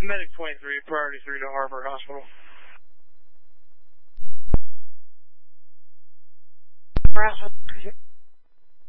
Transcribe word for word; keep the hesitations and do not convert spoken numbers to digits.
Medic twenty-three, priority three to Harvard Hospital. Brownsville.